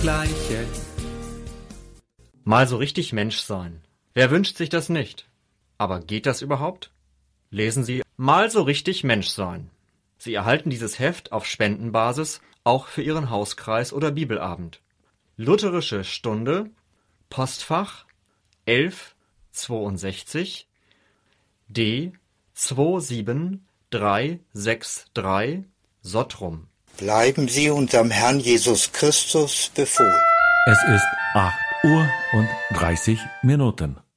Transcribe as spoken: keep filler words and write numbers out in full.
Gleiche. Mal so richtig Mensch sein. Wer wünscht sich das nicht? Aber geht das überhaupt? Lesen Sie Mal so richtig Mensch sein. Sie erhalten dieses Heft auf Spendenbasis auch für Ihren Hauskreis oder Bibelabend. Lutherische Stunde, Postfach elf zweiundsechzig D zwei sieben drei sechs drei Sottrum. Bleiben Sie unserem Herrn Jesus Christus befohlen. Es ist acht Uhr und dreißig Minuten.